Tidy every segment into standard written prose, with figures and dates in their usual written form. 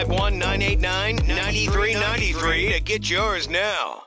1-989-9393 to get yours now.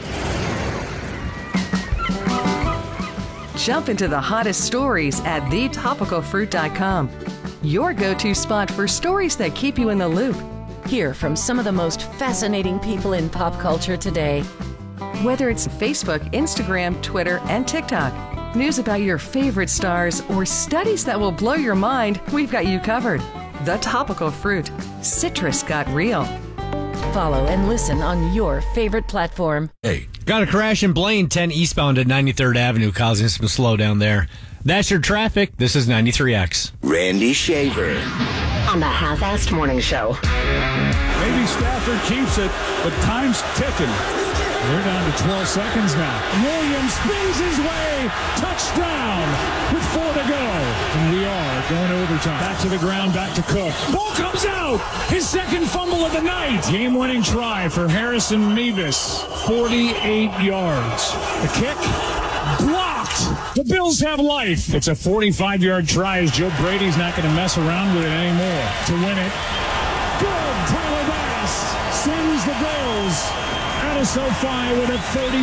Jump into the hottest stories at thetopicalfruit.com. Your go-to spot for stories that keep you in the loop. Hear from some of the most fascinating people in pop culture today. Whether it's Facebook, Instagram, Twitter, and TikTok, news about your favorite stars, or studies that will blow your mind, we've got you covered. The Topical Fruit. Citrus got real. Follow and listen on your favorite platform. Hey. Got a crash in Blaine, 10 eastbound at 93rd Avenue, causing some slowdown there. That's your traffic. This is 93X. Randy Shaver on the Half-Assed Morning Show. Maybe Stafford keeps it, but time's ticking. We're down to 12 seconds now. Williams spins his way. Touchdown with 4 to go. And we are going to overtime. Back to the ground, back to Cook. Ball comes out. His second fumble of the night. Game-winning try for Harrison Mevis. 48 yards. The kick blocked. The Bills have life. It's a 45-yard try as Joe Brady's not going to mess around with it anymore. To win it. Good. Tyler Bass sends the Bills out of SoFi with a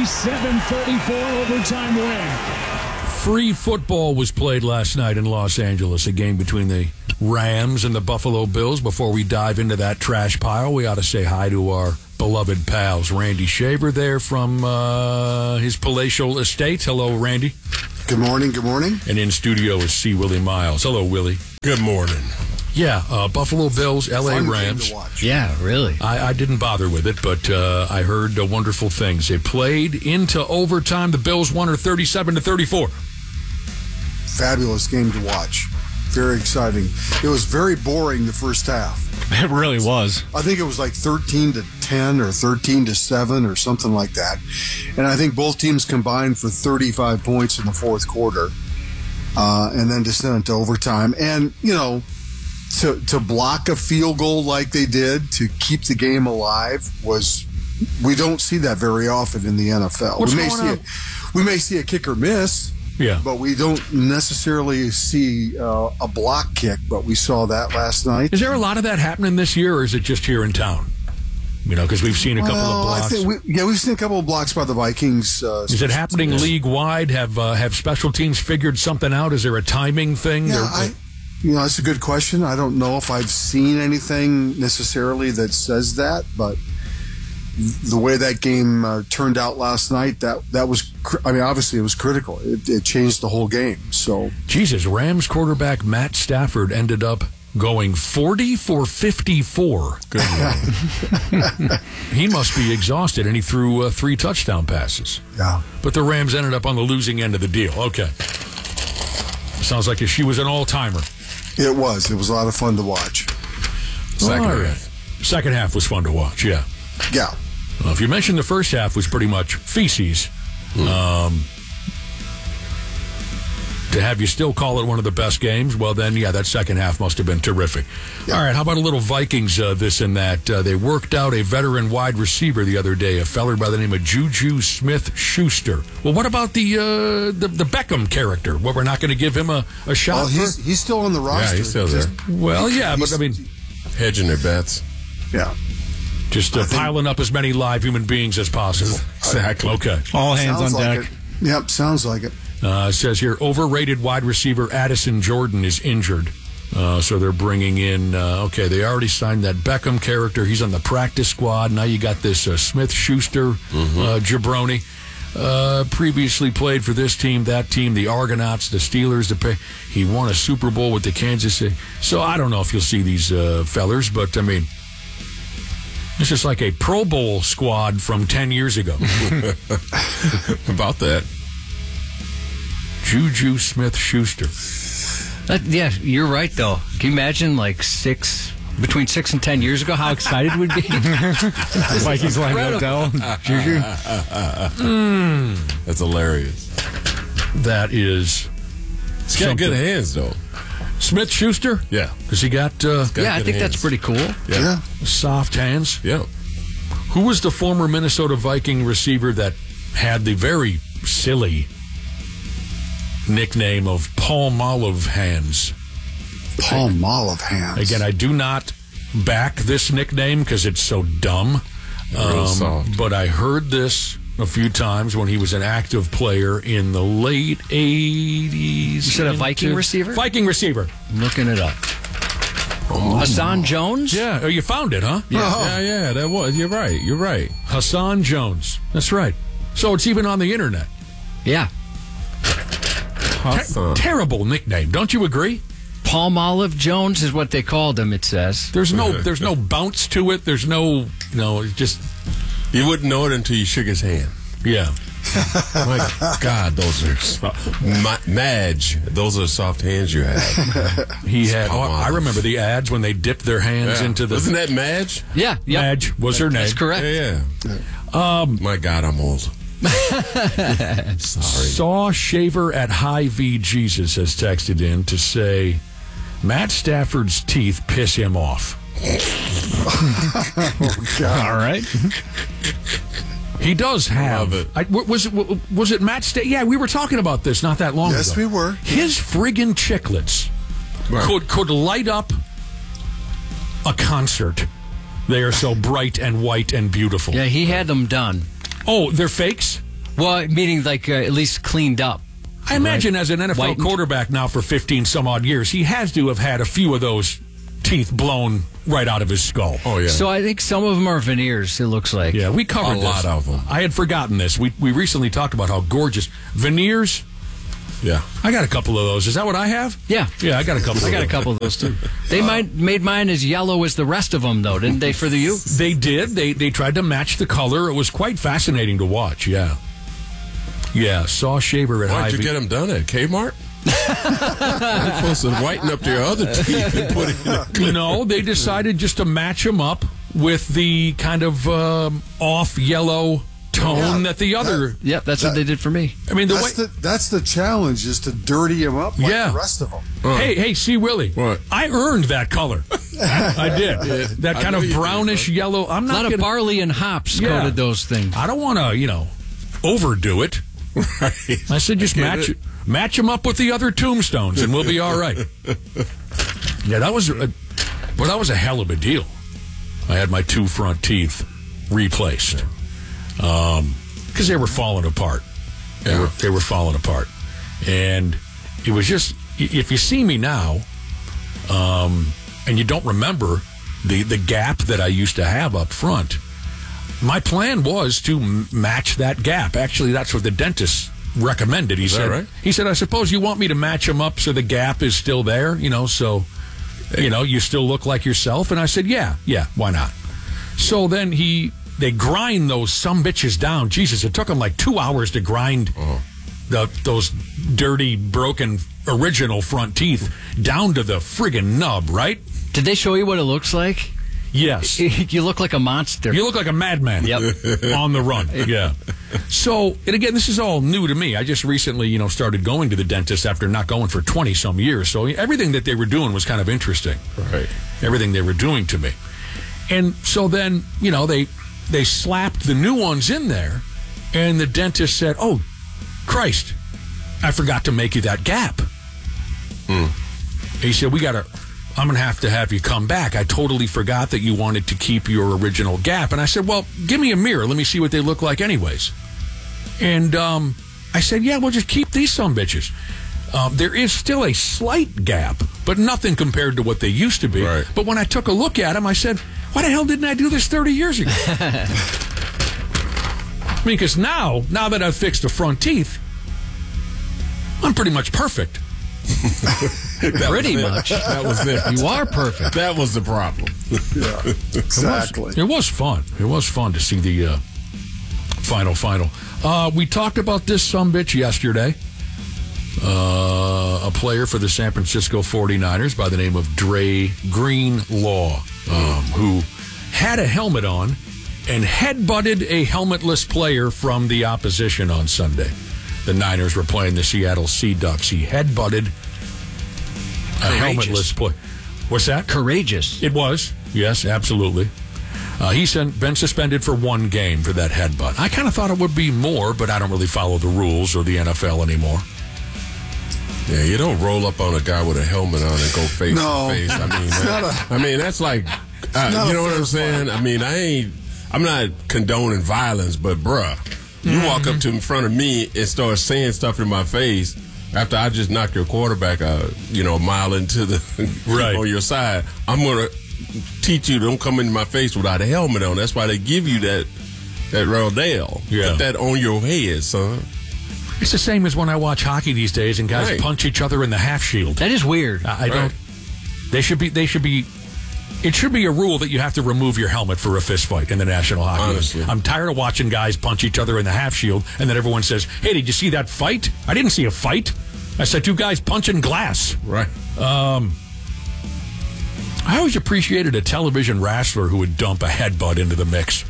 37-34 overtime win. Free football was played last night in Los Angeles, a game between the Rams and the Buffalo Bills. Before we dive into that trash pile, we ought to say hi to our beloved pals. Randy Shaver there from his palatial estate. Hello, Randy. Good morning, good morning. And in studio is C. Willie Miles. Hello, Willie. Good morning. Yeah, Buffalo Bills, L.A. Rams. Yeah, really. I didn't bother with it, but I heard wonderful things. They played into overtime. The Bills won her 37-34. Fabulous game to watch. Very exciting. It was very boring the first half. It really was. I think it was like 13-10 or 13-7 or something like that. And I think both teams combined for 35 points in the fourth quarter and then descended to overtime. And, you know, to block a field goal like they did to keep the game alive we don't see that very often in the NFL. We may see a kicker miss. Yeah. But we don't necessarily see a block kick, but we saw that last night. Is there a lot of that happening this year, or is it just here in town? You know, because we've seen a couple of blocks. We've seen a couple of blocks by the Vikings. Is it happening league-wide? Have special teams figured something out? Is there a timing thing? Yeah, that's a good question. I don't know if I've seen anything necessarily that says that, but the way that game turned out last night, that was, obviously it was critical. It changed the whole game. So, Jesus, Rams quarterback Matt Stafford ended up going 40 for 54. Good one. He must be exhausted, and he threw 3 touchdown passes. Yeah. But the Rams ended up on the losing end of the deal. Okay. Sounds like she was an all-timer. It was. It was a lot of fun to watch. Second half was fun to watch, yeah. Yeah. Well, if you mentioned the first half was pretty much feces, to have you still call it one of the best games, well then, yeah, that second half must have been terrific. Yeah. All right, how about a little Vikings this and that? They worked out a veteran wide receiver the other day, a feller by the name of Juju Smith-Schuster. Well, what about the Beckham character? Well, we're not going to give him a shot? Well, he's still on the roster. Yeah, he's still there. Well, yeah, but I mean... Hedging their bets. Yeah. Just piling up as many live human beings as possible. Exactly. Okay. All hands on deck. Yep, sounds like it. It says here, overrated wide receiver Addison Jordan is injured. So they're bringing in, they already signed that Beckham character. He's on the practice squad. Now you got this Smith-Schuster jabroni. Previously played for this team, that team, the Argonauts, the Steelers. He won a Super Bowl with the Kansas City. So I don't know if you'll see these fellers, but I mean, this is like a Pro Bowl squad from 10 years ago. About that. Juju Smith-Schuster. Yeah, you're right, though. Can you imagine, between 6 and 10 years ago, how excited we'd be? Vikings lined Odell, Juju. That's hilarious. That is. He's got good hands, though. Smith-Schuster? Yeah. Because he got... I think that's pretty cool. Yeah. Soft hands. Yeah. Who was the former Minnesota Viking receiver that had the very silly nickname of Palmolive Hands? Palmolive Hands. Again, I do not back this nickname because it's so dumb. Real soft. But I heard this a few times when he was an active player in the late 80s. You said a Viking receiver? Viking receiver. I'm looking it up. Hassan Jones? Yeah. Oh, you found it, huh? Yeah, that was. You're right. Hassan Jones. That's right. So it's even on the internet. Yeah. Terrible nickname. Don't you agree? Palmolive Jones is what they called him, it says. There's no bounce to it. There's no, it's just... You wouldn't know it until you shook his hand. Yeah. My God, those are... Madge, those are soft hands you had. He had... I remember the ads when they dipped their hands into the... Wasn't that Madge? Yeah. Madge was her name. That's correct. Yeah. My God, I'm old. Sorry. Saw Shaver at High V Jesus has texted in to say Matt Stafford's teeth piss him off. All right. He does have. Love it. Was it Matt Stafford? Yeah, we were talking about this not that long ago. Yes, we were. His friggin' chiclets could light up a concert. They are so bright and white and beautiful. Yeah, he had them done. Oh, they're fakes? Well, meaning like at least cleaned up. I imagine as an NFL Whitened. quarterback now for 15-some-odd years, he has to have had a few of those teeth blown right out of his skull. Oh, yeah. So I think some of them are veneers, it looks like. Yeah, we covered A lot of them. I had forgotten this. We recently talked about how gorgeous. Veneers, Yeah. I got a couple of those. Is that what I have? Yeah. Yeah, I got a couple. I got a couple of those, too. They made mine as yellow as the rest of them, though, didn't they, for the U? They did. They tried to match the color. It was quite fascinating to watch, yeah. Yeah, Saw Shaver at Why'd you Hy-Vee. get them done at Kmart? You're supposed to whiten up your other teeth and put it in. No, they decided just to match them up with the kind of off yellow tone that the other... Yep, that's what they did for me. I mean, that's the challenge, is to dirty them up like the rest of them. Hey, see, Willie. What? I earned that color. I did. That kind of brownish yellow. I'm A not lot of barley and hops coated those things. I don't want to, overdo it. Right. I said just match them up with the other tombstones, and we'll be all right. Yeah, that was a hell of a deal. I had my two front teeth replaced because they were falling apart. They were falling apart, and it was just, if you see me now, and you don't remember the gap that I used to have up front. My plan was to match that gap. Actually, that's what the dentist recommended. He said, right? He said, I suppose you want me to match them up so the gap is still there, so, you still look like yourself. And I said, yeah, why not? So then they grind those sumbitches down. Jesus, it took them like 2 hours to grind those dirty, broken, original front teeth down to the friggin' nub, right? Did they show you what it looks like? Yes. You look like a monster. You look like a madman. Yep. On the run. Yeah. So, and again, this is all new to me. I just recently, started going to the dentist after not going for 20-some years. So everything that they were doing was kind of interesting. Right. Everything they were doing to me. And so then, they slapped the new ones in there, and the dentist said, oh, Christ, I forgot to make you that gap. He said, I'm going to have you come back. I totally forgot that you wanted to keep your original gap. And I said, well, give me a mirror. Let me see what they look like anyways. And I said, yeah, well, just keep these sumbitches. There is still a slight gap, but nothing compared to what they used to be. Right. But when I took a look at them, I said, why the hell didn't I do this 30 years ago? Because now that I've fixed the front teeth, I'm pretty much perfect. Pretty much. That was it. You are perfect. That was the problem. Yeah, exactly. It was fun. It was fun to see the final. We talked about this sumbitch yesterday. A player for the San Francisco 49ers by the name of Dre Greenlaw, who had a helmet on and headbutted a helmetless player from the opposition on Sunday. The Niners were playing the Seattle Sea Ducks. He headbutted a helmetless player. What's that? Courageous. It was. Yes, absolutely. He's been suspended for 1 game for that headbutt. I kind of thought it would be more, but I don't really follow the rules or the NFL anymore. Yeah, you don't roll up on a guy with a helmet on and go face to face. I mean, that's like You know what I'm saying? I mean, I'm not condoning violence, but bruh, you walk up to in front of me and start saying stuff in my face after I just knocked your quarterback a mile into the on your side. I'm gonna teach you don't come into my face without a helmet on. That's why they give you that Rodale. Yeah. Put that on your head, son. It's the same as when I watch hockey these days and guys punch each other in the half shield. That is weird. I don't. They should be. It should be a rule that you have to remove your helmet for a fist fight in the National Hockey League. Honestly. I'm tired of watching guys punch each other in the half shield, and then everyone says, "Hey, did you see that fight?" I didn't see a fight. I said two guys punching glass. Right. I always appreciated a television wrestler who would dump a headbutt into the mix.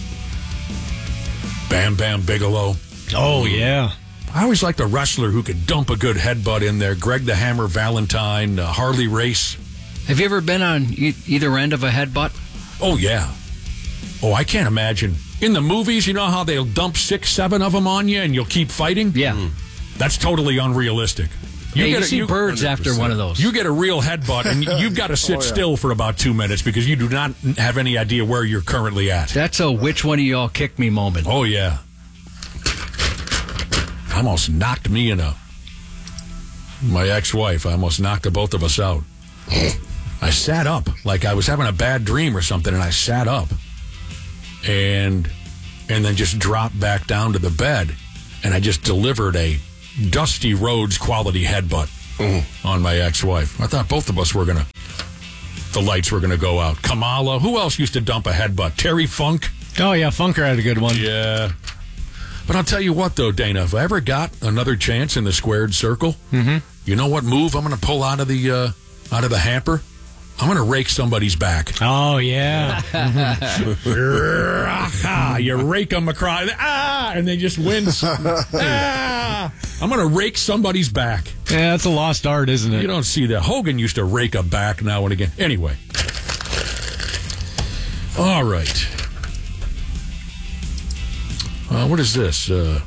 Bam Bam Bigelow. Oh, yeah. I always liked a wrestler who could dump a good headbutt in there. Greg the Hammer Valentine, Harley Race. Have you ever been on either end of a headbutt? Oh, yeah. Oh, I can't imagine. In the movies, you know how they'll dump 6, 7 of them on you and you'll keep fighting? Yeah. That's totally unrealistic. You see birds 100%. After one of those. You get a real headbutt, and you've got to sit still for about 2 minutes because you do not have any idea where you're currently at. That's a which one of y'all kicked me moment. Oh, yeah. Almost knocked me in my ex-wife. I almost knocked the both of us out. I sat up like I was having a bad dream or something, and I sat up and then just dropped back down to the bed, and I just delivered a Dusty Rhodes quality headbutt on my ex-wife. I thought both of us were the lights were going to go out. Kamala, who else used to dump a headbutt? Terry Funk? Oh, yeah, Funker had a good one. Yeah. But I'll tell you what, though, Dana, if I ever got another chance in the squared circle, you know what move I'm going to pull out of the hamper? I'm going to rake somebody's back. Oh, yeah. You rake them across, and they just wince. I'm going to rake somebody's back. Yeah, that's a lost art, isn't it? You don't see that. Hogan used to rake a back now and again. Anyway. All right. What is this?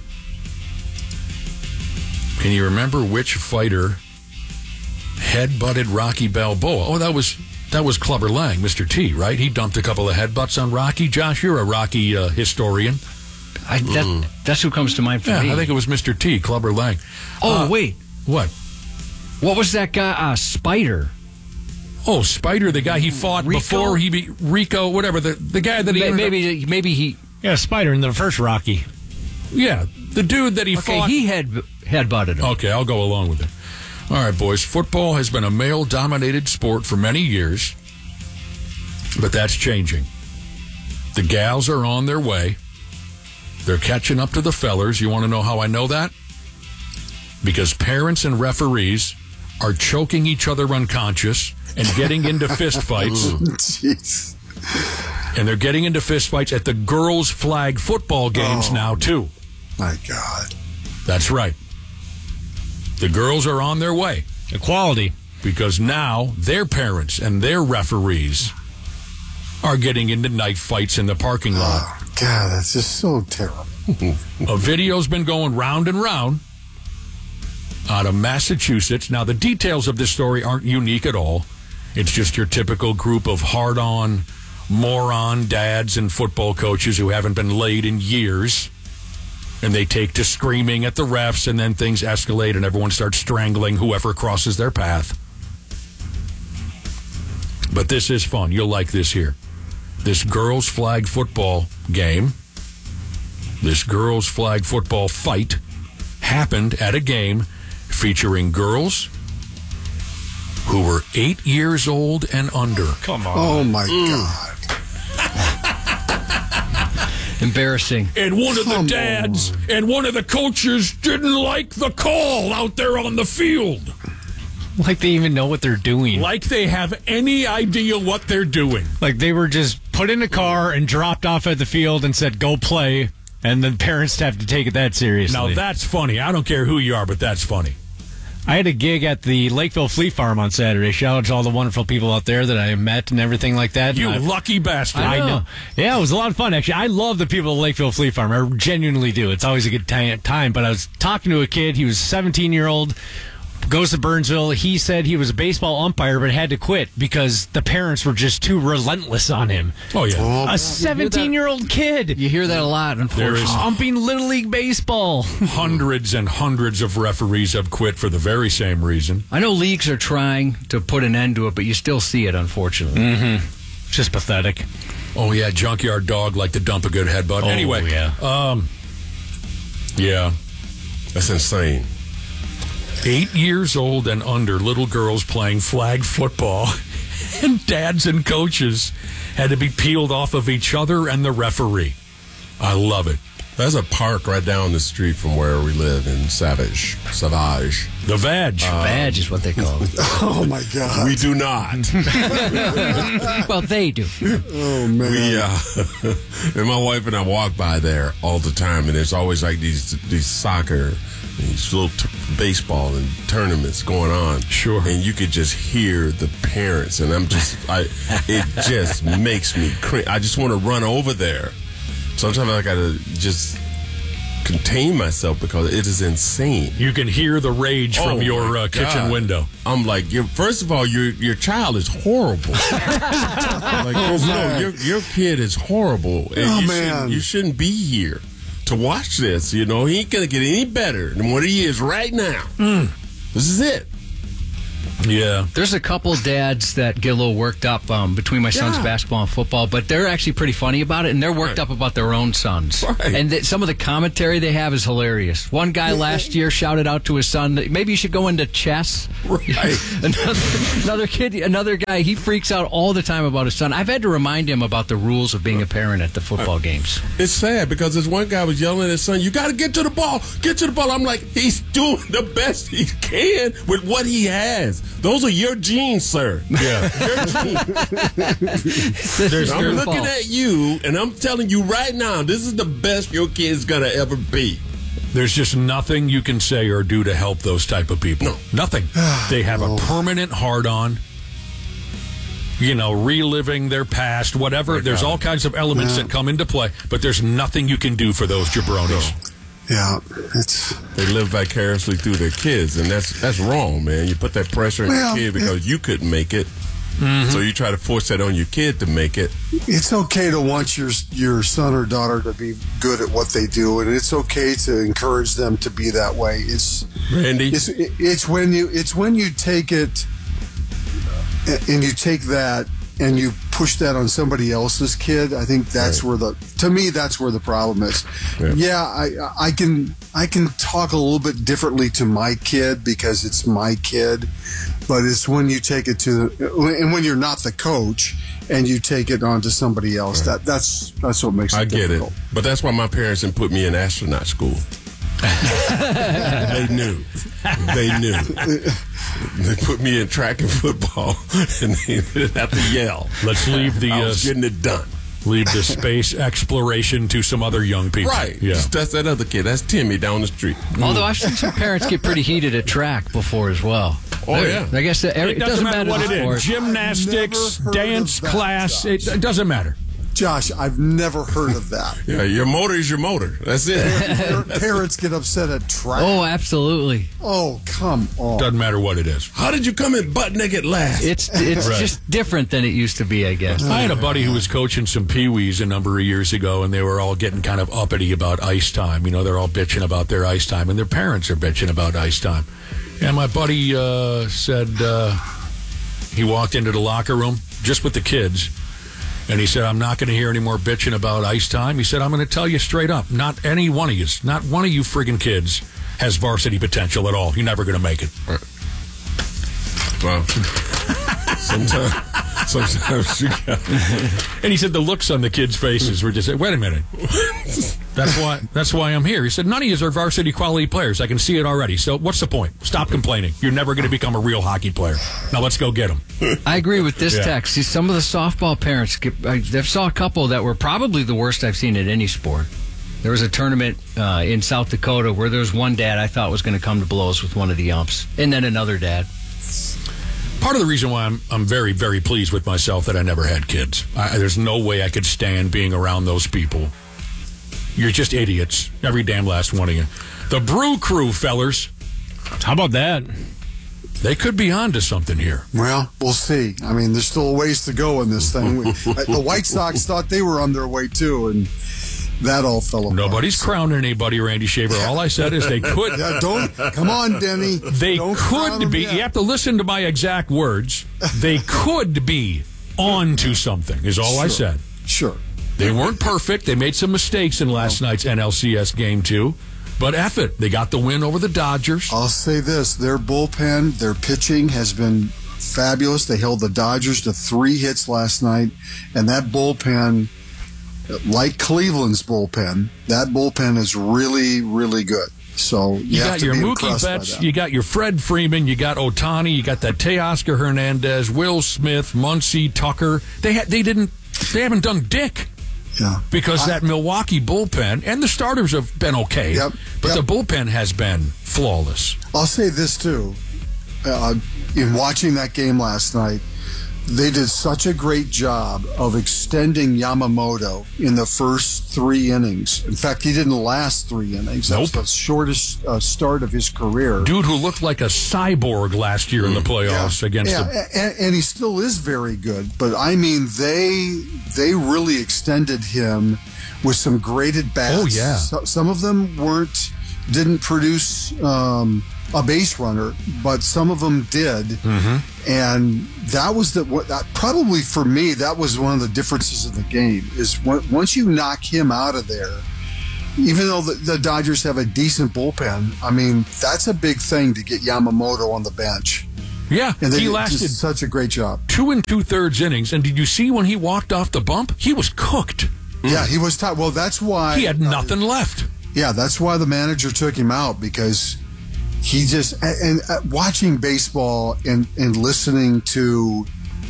Can you remember which fighter headbutted Rocky Balboa? Oh, that was Clubber Lang, Mr. T, right? He dumped a couple of headbutts on Rocky. Josh, you're a Rocky historian. That's who comes to mind for me. I think it was Mr. T, Clubber Lang. Oh, wait. What? What was that guy? Spider. Oh, Spider, the guy he fought before he beat Rico, whatever. The guy that he... Maybe he... Yeah, Spider in the first Rocky. Yeah, the dude that he fought... he headbutted him. Okay, I'll go along with it. All right, boys. Football has been a male-dominated sport for many years, but that's changing. The gals are on their way. They're catching up to the fellers. You want to know how I know that? Because parents and referees are choking each other unconscious and getting into fist fights. Jeez. And they're getting into fist fights at the girls' flag football games now, too. My God. That's right. The girls are on their way. Equality. Because now their parents and their referees are getting into knife fights in the parking lot. Oh, God, that's just so terrible. A video's been going round and round out of Massachusetts. Now, the details of this story aren't unique at all. It's just your typical group of hard-on, moron dads and football coaches who haven't been laid in years. And they take to screaming at the refs, and then things escalate, and everyone starts strangling whoever crosses their path. But this is fun. You'll like this here. This girls' flag football game, this girls' flag football fight, happened at a game featuring girls who were 8 years old and under. Come on. Oh, my God. Embarrassing. And one of the dads and one of the coaches didn't like the call out there on the field. Like they even know what they're doing. Like they have any idea what they're doing. Like they were just put in a car and dropped off at the field and said, go play. And then parents have to take it that seriously. Now, that's funny. I don't care who you are, but that's funny. I had a gig at the Lakeville Fleet Farm on Saturday. Shout out to all the wonderful people out there that I met and everything like that. You lucky bastard. I know. Yeah, it was a lot of fun, actually. I love the people at Lakeville Fleet Farm. I genuinely do. It's always a good time. But I was talking to a kid. He was a 17-year-old. goes to Burnsville. He said he was a baseball umpire but had to quit because the parents were just too relentless on him. Oh, yeah. A 17-year-old kid. You hear that a lot, unfortunately. Umping Little League Baseball. Hundreds and hundreds of referees have quit for the very same reason. I know leagues are trying to put an end to it, but you still see it, unfortunately. Mm-hmm. Just pathetic. Oh, yeah, junkyard dog like to dump a good headbutt. Oh, anyway, yeah. Yeah. That's insane. 8 years old and under, little girls playing flag football, and dads and coaches had to be peeled off of each other and the referee. I love it. There's a park right down the street from where we live in Savage. The Vag. Vag is what they call it. Oh, my God. We do not. Well, they do. Oh, man. We, and my wife and I walk by there all the time, and there's always like these soccer, these little baseball and tournaments going on. Sure. And you could just hear the parents, and it just makes me cringe. I just want to run over there. Sometimes I got to just contain myself because it is insane. You can hear the rage from your kitchen window. I'm like, first of all, your child is horrible. Like, your kid is horrible. And you shouldn't be here to watch this. He ain't going to get any better than what he is right now. This is it. Yeah. There's a couple dads that get a little worked up between my son's basketball and football, but they're actually pretty funny about it, and they're worked up about their own sons. Right. And some of the commentary they have is hilarious. One guy last year shouted out to his son, maybe you should go into chess. Right. Another guy, he freaks out all the time about his son. I've had to remind him about the rules of being a parent at the football games. It's sad because this one guy was yelling at his son, you got to get to the ball, get to the ball. I'm like, he's doing the best he can with what he has. Those are your genes, sir. Yeah. Your genes. I'm looking at you, and I'm telling you right now, this is the best your kid's going to ever be. There's just nothing you can say or do to help those type of people. No. Nothing. They have a permanent hard-on, reliving their past, whatever. There's all kinds of elements that come into play, but there's nothing you can do for those jabronis. No. Yeah, they live vicariously through their kids, and that's wrong, man. You put that pressure on your kid because you couldn't make it, so you try to force that on your kid to make it. It's okay to want your son or daughter to be good at what they do, and it's okay to encourage them to be that way. Randy, it's when you take it and you take that and you push that on somebody else's kid. I think that's where that's where the problem is. I can talk a little bit differently to my kid because it's my kid, but it's when you take it and when you're not the coach and you take it on to somebody else, that's what makes it difficult. Get it, but that's why my parents didn't put me in astronaut school. They knew. They put me in track and football, and they didn't have to yell. Let's leave the I was getting it done. Leave the space exploration to some other young people. Right. Yeah. That's that other kid. That's Timmy down the street. Although I've seen some parents get pretty heated at track before as well. Oh, yeah. I guess it doesn't matter what it sport. is. Gymnastics, dance class, it doesn't matter. Josh, I've never heard of that. Yeah, your motor is your motor. That's it. Parents get upset at track. Oh, absolutely. Oh, come on. Doesn't matter what it is. How did you come in butt naked last? It's just different than it used to be, I guess. I had a buddy who was coaching some peewees a number of years ago, and they were all getting kind of uppity about ice time. They're all bitching about their ice time, and their parents are bitching about ice time. And my buddy said he walked into the locker room just with the kids, and he said, I'm not going to hear any more bitching about ice time. He said, I'm going to tell you straight up, not any one of you, not one of you friggin' kids has varsity potential at all. You're never going to make it. Well, sometimes you got. And he said the looks on the kids' faces were just, wait a minute. That's why I'm here. He said, none of you are varsity quality players. I can see it already. So what's the point? Stop complaining. You're never going to become a real hockey player. Now let's go get them. I agree with this text. See, some of the softball parents, I saw a couple that were probably the worst I've seen at any sport. There was a tournament in South Dakota where there was one dad I thought was going to come to blows with one of the umps, and then another dad. Part of the reason why I'm very, very pleased with myself that I never had kids. There's no way I could stand being around those people. You're just idiots. Every damn last one of you. The Brew Crew, fellers. How about that? They could be on to something here. Well, we'll see. I mean, there's still a ways to go in this thing. The White Sox thought they were on their way, too, and that all fell apart. Nobody's crowning anybody, Randy Shaver. All I said is they could. Come on, Denny. They could be. You have to listen to my exact words. They could be on to something, is all I said. Sure. They weren't perfect. They made some mistakes in last night's NLCS game, too. But F it. They got the win over the Dodgers. I'll say this. Their bullpen, their pitching has been fabulous. They held the Dodgers to 3 hits last night. And that bullpen, like Cleveland's bullpen, that bullpen is really, really good. So you got your Mookie Betts, you got your Fred Freeman, you got Ohtani, you got that Teoscar Hernandez, Will Smith, Muncy, Tucker. They haven't done dick. Yeah. Because that Milwaukee bullpen, and the starters have been okay, but the bullpen has been flawless. I'll say this, too. In watching that game last night, they did such a great job of extending Yamamoto in the first 3 innings. In fact, he didn't last 3 innings. That was the shortest start of his career. Dude who looked like a cyborg last year in the playoffs against him. And he still is very good. But, I mean, they really extended him with some graded bats. Oh, yeah. Some of them didn't produce a base runner, but some of them did. Mm-hmm. And that was probably for me, that was one of the differences of the game, is once you knock him out of there, even though the Dodgers have a decent bullpen, I mean, that's a big thing to get Yamamoto on the bench. Yeah, and he lasted such a great job. 2 2/3 innings, and did you see when he walked off the bump? He was cooked. Yeah, he was tired. Well, that's why he had nothing left. Yeah, that's why the manager took him out, because he just and watching baseball and listening to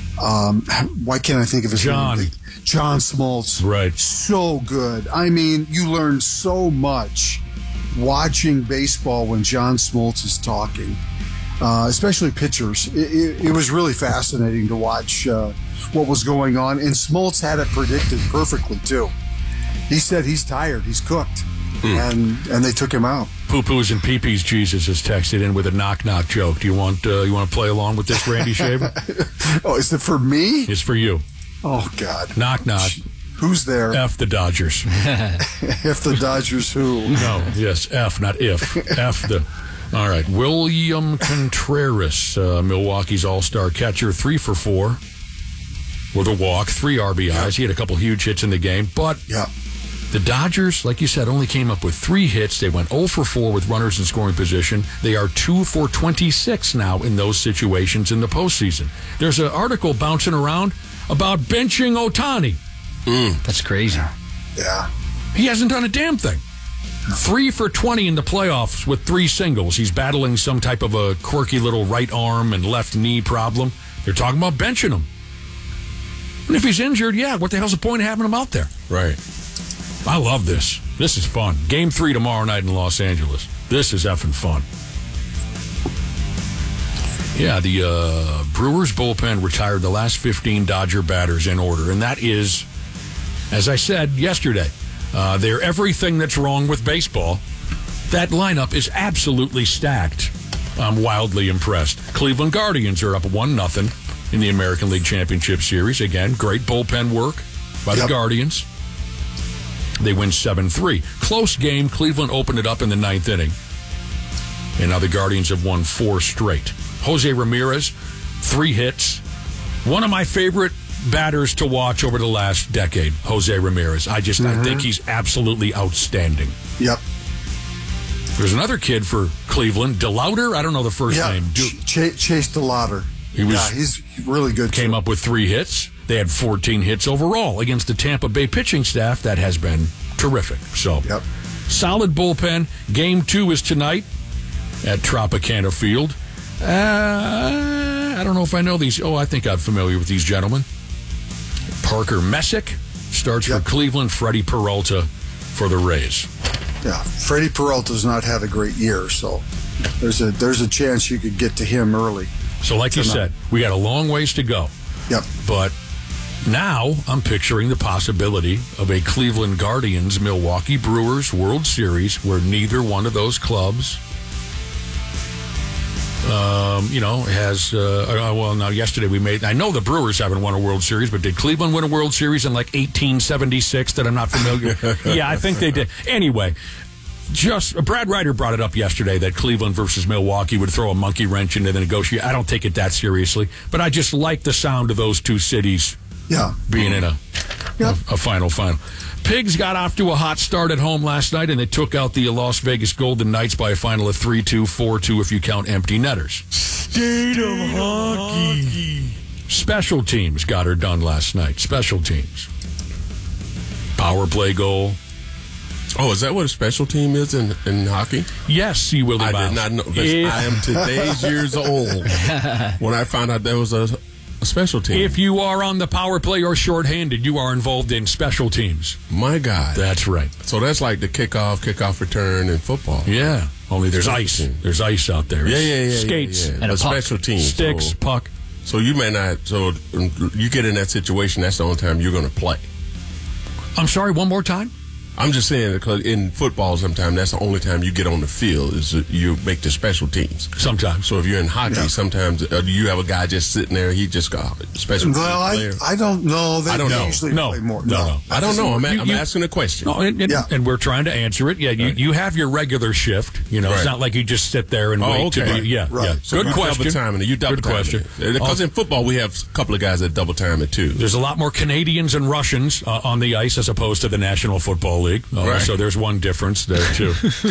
why can't I think of his name? John Smoltz. Right. So good. I mean, you learn so much watching baseball when John Smoltz is talking, especially pitchers. It was really fascinating to watch what was going on, and Smoltz had it predicted perfectly too. He said he's tired, he's cooked. And they took him out. Poo-Poos and Pee-Pees Jesus has texted in with a knock-knock joke. Do you want to play along with this, Randy Shaver? Oh, is it for me? It's for you. Oh, God. Knock-knock. Who's there? F the Dodgers. F the Dodgers who? No, yes, F, not if. F the... All right. William Contreras, Milwaukee's all-star catcher, 3 for 4 with a walk, 3 RBIs. Yeah. He had a couple huge hits in the game, but... Yeah. The Dodgers, like you said, only came up with 3 hits. They went 0 for 4 with runners in scoring position. They are 2 for 26 now in those situations in the postseason. There's an article bouncing around about benching Ohtani. That's crazy. Yeah. He hasn't done a damn thing. 3 for 20 in the playoffs with 3 singles. He's battling some type of a quirky little right arm and left knee problem. They're talking about benching him. And if he's injured, what the hell's the point of having him out there? Right. I love this. This is fun. Game 3 tomorrow night in Los Angeles. This is effing fun. Yeah, the Brewers bullpen retired the last 15 Dodger batters in order. And that is, as I said yesterday, they're everything that's wrong with baseball. That lineup is absolutely stacked. I'm wildly impressed. Cleveland Guardians are up 1-0 in the American League Championship Series. Again, great bullpen work by the Guardians. They win 7-3. Close game. Cleveland opened it up in the 9th inning. And now the Guardians have won 4 straight. Jose Ramirez, 3 hits. One of my favorite batters to watch over the last decade, Jose Ramirez. I think he's absolutely outstanding. Yep. There's another kid for Cleveland, DeLauter. I don't know the first name. Chase DeLauter. He's really good. Came up with 3 hits. They had 14 hits overall against the Tampa Bay pitching staff that has been terrific. So, solid bullpen. Game 2 is tonight at Tropicana Field. I don't know if I know these. Oh, I think I'm familiar with these gentlemen. Parker Messick starts for Cleveland. Freddie Peralta for the Rays. Yeah, Freddie Peralta's not had a great year, so there's a chance you could get to him early. So, like you said, we got a long ways to go. Yep. But now I'm picturing the possibility of a Cleveland Guardians Milwaukee Brewers World Series where neither one of those clubs has now yesterday I know the Brewers haven't won a World Series, but did Cleveland win a World Series in like 1876 that I'm not familiar with? Yeah, I think they did. Anyway, Brad Ryder brought it up yesterday that Cleveland versus Milwaukee would throw a monkey wrench into the negotiation. I don't take it that seriously, but I just like the sound of those two cities being in a final. Pigs got off to a hot start at home last night, and they took out the Las Vegas Golden Knights by a final of 3-2, 4-2 if you count empty netters. State of hockey. Special teams got her done last night. Special teams. Power play goal. Oh, is that what a special team is in hockey? Yes, C. Willie I Miles. did not know. I am today's years old when I found out there was a special team. If you are on the power play or shorthanded, you are involved in special teams. My God. That's right. So that's like the kickoff return in football. Yeah. Only there's ice. There's ice out there. Yeah. Skates. And a special team. Sticks, puck. So you may not, you get in that situation, that's the only time you're going to play. I'm sorry, one more time? I'm just saying, because in football, sometimes that's the only time you get on the field is you make the special teams. Sometimes. So if you're in hockey, sometimes you have a guy just sitting there. He just got special team player. I don't know. I don't know. Play more. No. I don't know. I'm asking a question. No, and we're trying to answer it. Yeah, you have your regular shift. It's not like you just sit there and wait to be. Yeah, right. So good question. Good question. Because in football, we have a couple of guys that double time it too. There's a lot more Canadians and Russians on the ice as opposed to the National Football League. Right. So there's one difference there, too.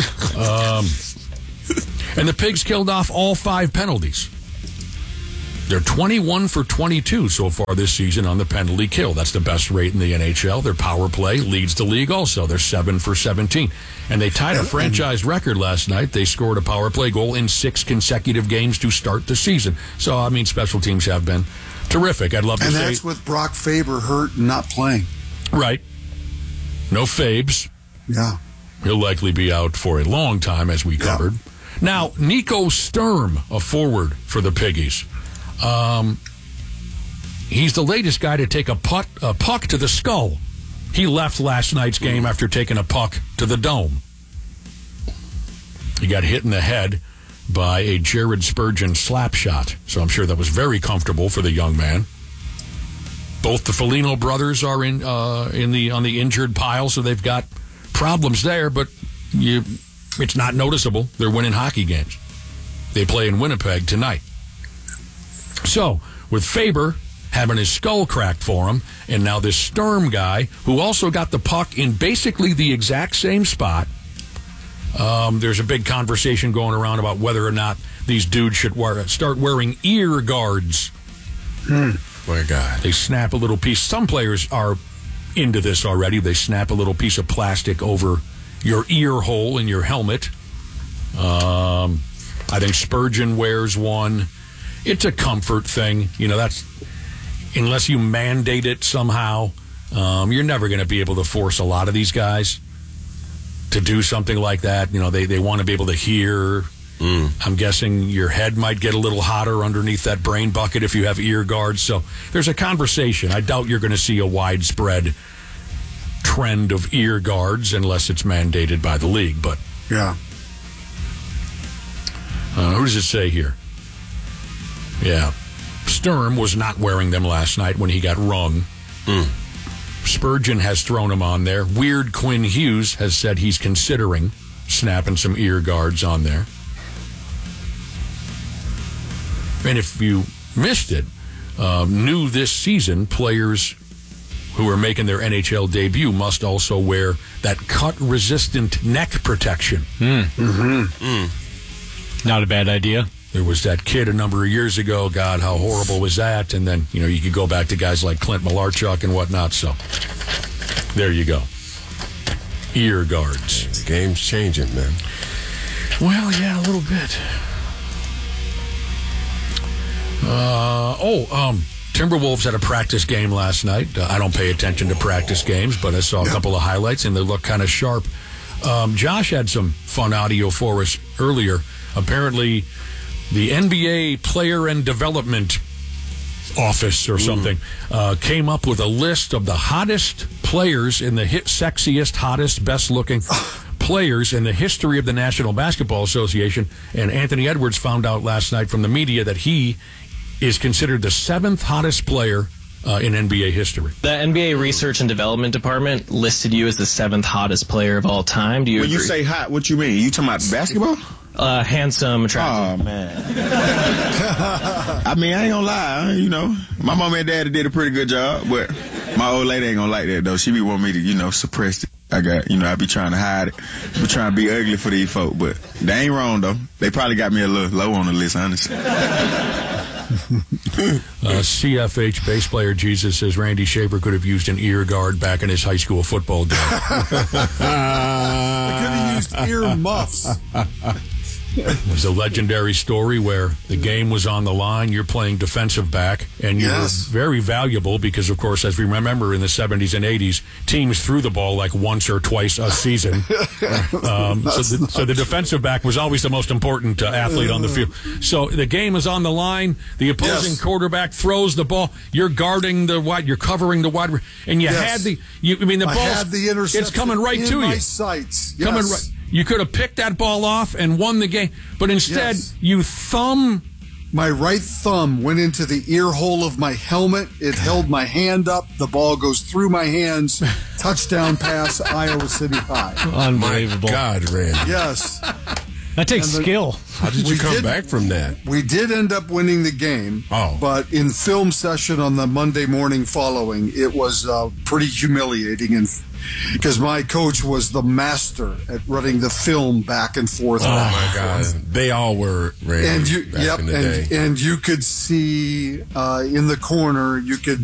And the Pigs killed off all 5 penalties. They're 21 for 22 so far this season on the penalty kill. That's the best rate in the NHL. Their power play leads the league also. They're 7 for 17. And they tied a franchise record last night. They scored a power play goal in 6 consecutive games to start the season. So, I mean, special teams have been terrific. I'd love to say. And that's with Brock Faber hurt and not playing. Right. No Fabes. Yeah. He'll likely be out for a long time, as we covered. Now, Nico Sturm, a forward for the Piggies. He's the latest guy to take a puck to the skull. He left last night's game after taking a puck to the dome. He got hit in the head by a Jared Spurgeon slap shot, so I'm sure that was very comfortable for the young man. Both the Foligno brothers are on the injured pile, so they've got problems there, but it's not noticeable. They're winning hockey games. They play in Winnipeg tonight. So, with Faber having his skull cracked for him, and now this Sturm guy, who also got the puck in basically the exact same spot, there's a big conversation going around about whether or not these dudes should start wearing ear guards. My God. They snap a little piece. Some players are into this already. They snap a little piece of plastic over your ear hole in your helmet. I think Spurgeon wears one. It's a comfort thing. That's unless you mandate it somehow, you're never going to be able to force a lot of these guys to do something like that. They want to be able to hear. I'm guessing your head might get a little hotter underneath that brain bucket if you have ear guards. So there's a conversation. I doubt you're going to see a widespread trend of ear guards unless it's mandated by the league. But yeah, who does it say here? Yeah, Sturm was not wearing them last night when he got rung. Spurgeon has thrown him on there. Weird Quinn Hughes has said he's considering snapping some ear guards on there. And if you missed it, new this season, players who are making their NHL debut must also wear that cut-resistant neck protection. Not a bad idea. There was that kid a number of years ago. God, how horrible was that? And then, you could go back to guys like Clint Malarchuk and whatnot. So, there you go. Ear guards. The game's changing, man. Well, yeah, a little bit. Timberwolves had a practice game last night. I don't pay attention to practice games, but I saw a couple of highlights, and they look kind of sharp. Josh had some fun audio for us earlier. Apparently, the NBA Player and Development Office or something came up with a list of the hottest players in the sexiest, hottest, best-looking players in the history of the National Basketball Association. And Anthony Edwards found out last night from the media that he is considered the 7th hottest player in NBA history. The NBA Research and Development Department listed you as the 7th hottest player of all time. Do you When agree? you say hot, what you mean? You talking about basketball? Handsome, attractive. Oh, man. I mean, I ain't gonna lie. You know, my mom and daddy did a pretty good job, but my old lady ain't gonna like that, though. She be wanting me to, you know, suppress it. I be trying to hide it. I be trying to be ugly for these folk, but they ain't wrong, though. They probably got me a little low on the list, honestly. CFH bass player Jesus says Randy Shaver could have used an ear guard back in his high school football game. I could have used ear muffs. It was a legendary story where the game was on the line. You're playing defensive back, and you're very valuable because, of course, as we remember in the 70s and 80s, teams threw the ball like once or twice a season. So the defensive back was always the most important athlete on the field. So the game is on the line. The opposing quarterback throws the ball. You're guarding the wide. You're covering the wide. And you had the. The ball. Had the interception. It's coming right in to you. My sights. Yes. Coming right. You could have picked that ball off and won the game, but instead you my right thumb went into the ear hole of my helmet. It held my hand up. The ball goes through my hands. Touchdown pass, Iowa City High. Unbelievable. My God, Randy. Yes. That takes skill. How did you come back from that? We did end up winning the game, but in film session on the Monday morning following, it was pretty humiliating, and because my coach was the master at running the film back and forth. Oh my God, they all were. Randy, and you, back in the day. and you could see in the corner, you could